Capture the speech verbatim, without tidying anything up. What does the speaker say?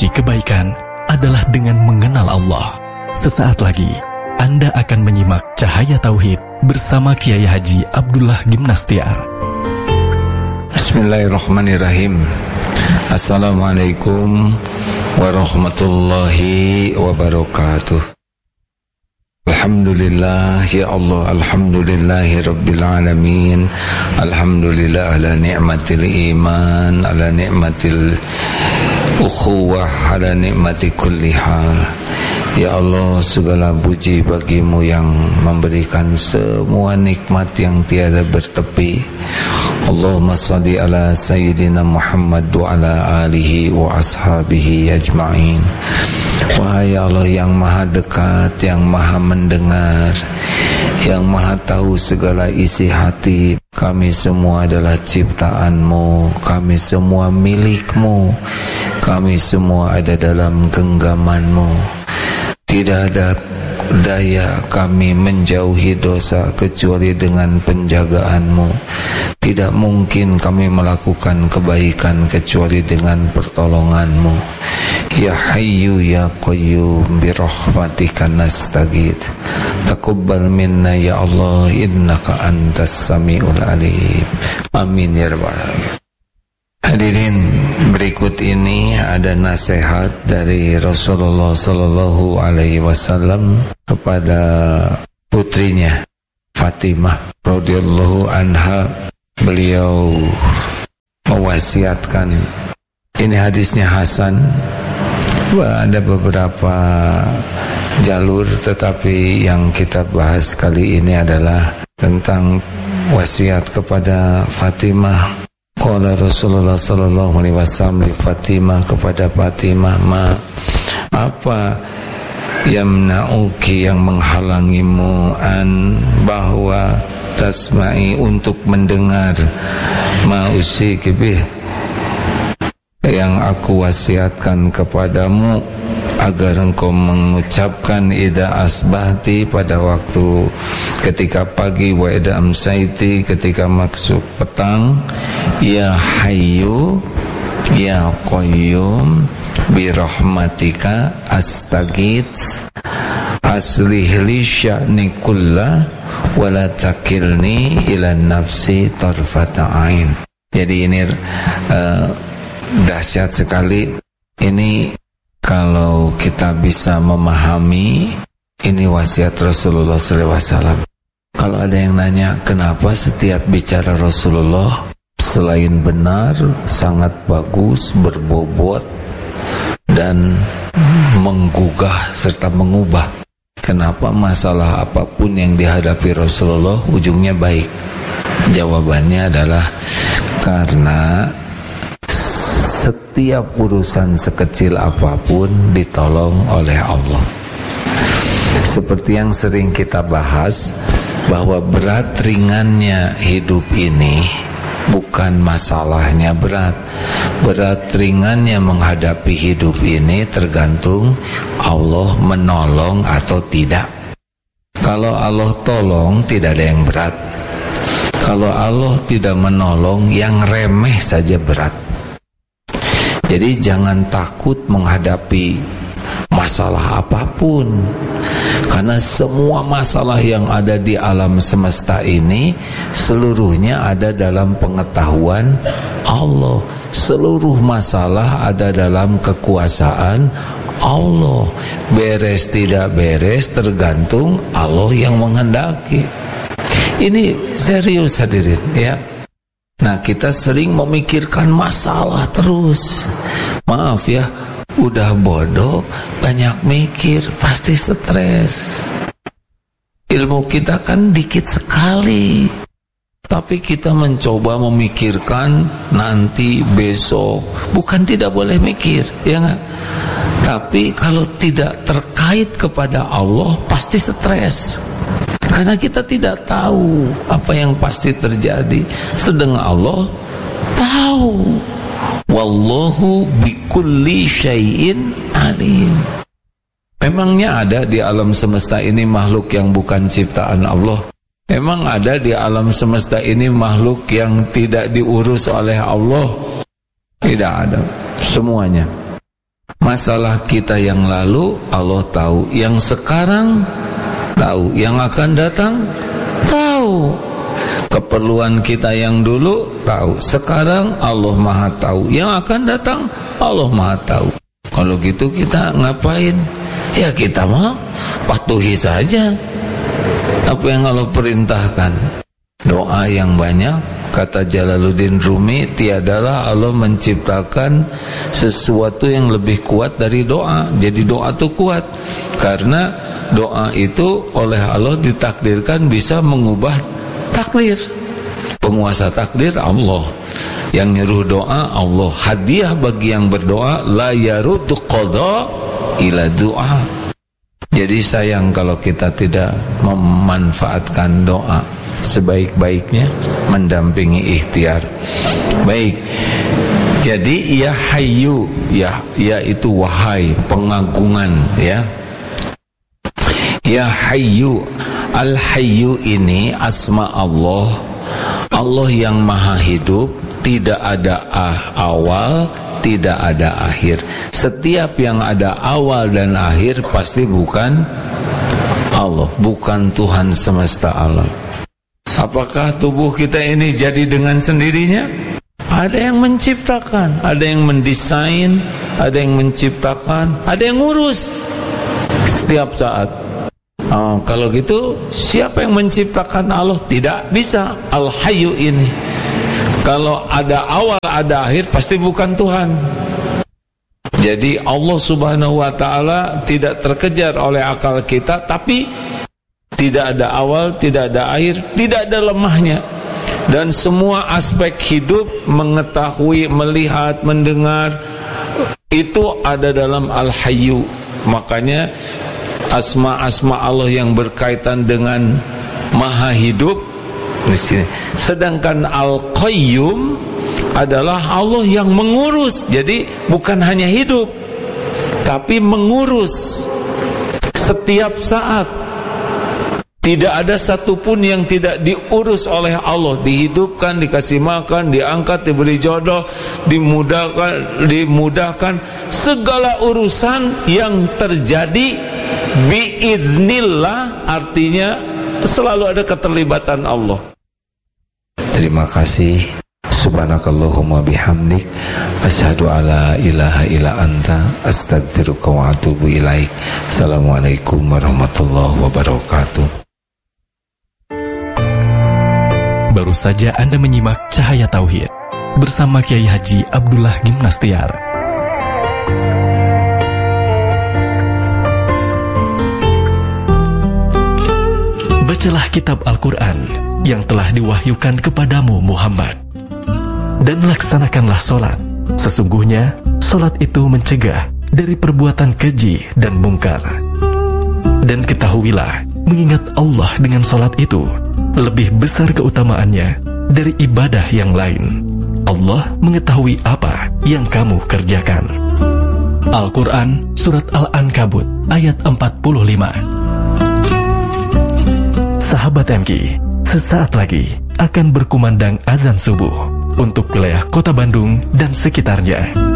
kunci kebaikan adalah dengan mengenal Allah. Sesaat lagi, Anda akan menyimak Cahaya Tauhid bersama Kiai Haji Abdullah Gimnastiar. Bismillahirrahmanirrahim. Assalamualaikum warahmatullahi wabarakatuh. Alhamdulillah ya Allah, alhamdulillahi rabbil alamin. Alhamdulillah ala ni'matil iman, ala ni'matil ukhuwah, ala ni'mati kulli hal. Ya Allah, segala puji bagimu yang memberikan semua nikmat yang tiada bertepi. Allahumma salli ala Sayyidina Muhammad wa ala alihi wa ashabihi ajma'in. Wahai Allah yang maha dekat, yang maha mendengar, yang maha tahu segala isi hati, kami semua adalah ciptaanmu, kami semua milikmu, kami semua ada dalam genggamanmu. Tidak ada daya kami menjauhi dosa kecuali dengan penjagaanmu. Tidak mungkin kami melakukan kebaikan kecuali dengan pertolonganmu. Ya Hayyu ya Qayyum birahmatika nastaghits. Taqabbal minna ya Allah, innaka antas samiul alim. Amin ya rabbal alamin. Hadirin, berikut ini ada nasihat dari Rasulullah sallallahu alaihi wasallam kepada putrinya Fatimah radhiyallahu anha. Beliau mewasiatkan, ini hadisnya hasan. Ada beberapa jalur, tetapi yang kita bahas kali ini adalah tentang wasiat kepada Fatimah. Qala Rasulullah sallallahu alaihi wasallam li Fatimah, kepada Fatimah, ma, apa yamna'uki, yang menghalangimu, an, bahwa tasma'i, untuk mendengar, ma usiki bih, yang aku wasiatkan kepadamu, agar engkau mengucapkan ida asbahti, pada waktu ketika pagi, wa ida amsaiti, ketika masuk petang, ya Hayyu ya Qayyum birahmatika astaghits, aslih li sya'ni kullah wala takilni ila nafsi tarfata ain. Jadi ini uh, dahsyat sekali. Ini kalau kita bisa memahami, ini wasiat Rasulullah sallallahu alaihi wasallam. Kalau ada yang nanya, kenapa setiap bicara Rasulullah selain benar, sangat bagus, berbobot, dan menggugah serta mengubah, kenapa masalah apapun yang dihadapi Rasulullah ujungnya baik? Jawabannya adalah karena setiap urusan sekecil apapun ditolong oleh Allah. Seperti yang sering kita bahas, bahwa berat ringannya hidup ini bukan masalahnya berat. Berat ringannya menghadapi hidup ini tergantung Allah menolong atau tidak. Kalau Allah tolong, tidak ada yang berat. Kalau Allah tidak menolong, yang remeh saja berat. Jadi jangan takut menghadapi masalah apapun, karena semua masalah yang ada di alam semesta ini seluruhnya ada dalam pengetahuan Allah. Seluruh masalah ada dalam kekuasaan Allah. Beres tidak beres tergantung Allah yang menghendaki. Ini serius hadirin ya. Nah, kita sering memikirkan masalah terus. Maaf ya, udah bodoh, banyak mikir, pasti stres. Ilmu kita kan dikit sekali, tapi kita mencoba memikirkan nanti, besok. Bukan tidak boleh mikir, ya nggak? Tapi kalau tidak terkait kepada Allah, pasti stres. Karena kita tidak tahu apa yang pasti terjadi. Sedang Allah tahu. Wallahu bikulli syai'in alim. Memangnya ada di alam semesta ini makhluk yang bukan ciptaan Allah? Memang ada di alam semesta ini makhluk yang tidak diurus oleh Allah? Tidak ada. Semuanya. Masalah kita yang lalu Allah tahu, yang sekarang tahu, yang akan datang tahu. Keperluan kita yang dulu tahu, sekarang Allah Maha tahu, yang akan datang Allah Maha tahu. Kalau gitu kita ngapain? Ya kita mah patuhi saja apa yang Allah perintahkan. Doa yang banyak, kata Jalaluddin Rumi, tiadalah Allah menciptakan sesuatu yang lebih kuat dari doa. Jadi doa itu kuat karena doa itu oleh Allah ditakdirkan bisa mengubah takdir. Penguasa takdir Allah, yang nyuruh doa Allah. Hadiah bagi yang berdoa, la yaruddu qada ila doa. Jadi sayang kalau kita tidak memanfaatkan doa sebaik-baiknya, mendampingi ikhtiar. Baik. Jadi ya hayyu, ya yaitu wahai pengagungan, ya. Ya hayyu, al hayyu ini asma Allah. Allah yang maha hidup, tidak ada ah, awal, tidak ada akhir. Setiap yang ada awal dan akhir pasti bukan Allah, bukan Tuhan semesta alam. Apakah tubuh kita ini jadi dengan sendirinya? Ada yang menciptakan, ada yang mendesain, ada yang menciptakan, ada yang ngurus setiap saat. Oh, kalau gitu siapa yang menciptakan Allah? Tidak bisa. Al-Hayyu ini, kalau ada awal ada akhir pasti bukan Tuhan. Jadi Allah Subhanahu wa ta'ala tidak terkejar oleh akal kita, tapi tidak ada awal, tidak ada akhir, tidak ada lemahnya. Dan semua aspek hidup, mengetahui, melihat, mendengar, itu ada dalam Al-Hayyu. Makanya asma-asma Allah yang berkaitan dengan maha hidup di sini. Sedangkan Al-Qayyum adalah Allah yang mengurus. Jadi bukan hanya hidup, tapi mengurus setiap saat. Tidak ada satupun yang tidak diurus oleh Allah. Dihidupkan, dikasih makan, diangkat, diberi jodoh, dimudahkan, dimudahkan. Segala urusan yang terjadi biiznillah, artinya selalu ada keterlibatan Allah. Terima kasih. Subhanakallahumma bihamdik, asyhadu alla ilaha illa anta, astaghfiruka wa atubu ilaik. Assalamualaikum warahmatullahi wabarakatuh. Baru saja Anda menyimak Cahaya Tauhid bersama Kiai Haji Abdullah Gimnastiar. Bacalah kitab Al-Quran yang telah diwahyukan kepadamu Muhammad, dan laksanakanlah solat. Sesungguhnya solat itu mencegah dari perbuatan keji dan mungkar. Dan ketahuilah, mengingat Allah dengan solat itu lebih besar keutamaannya dari ibadah yang lain. Allah mengetahui apa yang kamu kerjakan. Al-Quran Surat Al-Ankabut ayat empat puluh lima. Sahabat M K, sesaat lagi akan berkumandang azan subuh untuk wilayah Kota Bandung dan sekitarnya.